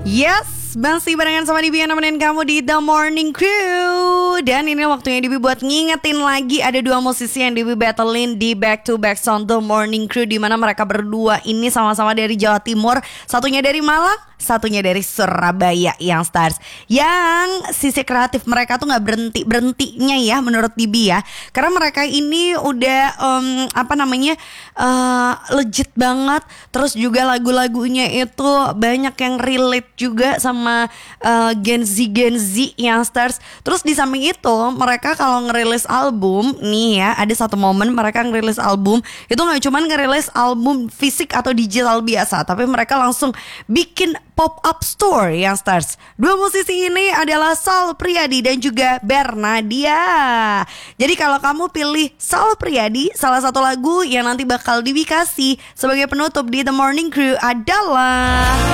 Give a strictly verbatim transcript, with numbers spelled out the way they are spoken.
Yes, masih barengan sama Dibi yang nemenin kamu di The Morning Crew. Dan ini waktunya Dibi buat ngingetin lagi ada dua musisi yang Dibi battlein di back to back sound The Morning Crew, dimana mereka berdua ini sama-sama dari Jawa Timur. Satunya dari Malang, satunya dari Surabaya, yang stars. Yang sisi kreatif mereka tuh gak berhenti-berhentinya ya menurut Dibi ya. Karena mereka ini udah um, apa namanya uh, legit banget. Terus juga lagu-lagunya itu banyak yang relate juga sama uh, Gen Z Gen Z yang stars. Terus di samping itu mereka kalau ngerilis album nih ya, ada satu momen mereka ngerilis album itu nggak cuman ngerilis album fisik atau digital biasa, tapi mereka langsung bikin pop up store yang stars. Dua musisi ini adalah Sal Priadi dan juga Bernadia. Jadi kalau kamu pilih Sal Priadi, salah satu lagu yang nanti bakal dikasih sebagai penutup di The Morning Crew adalah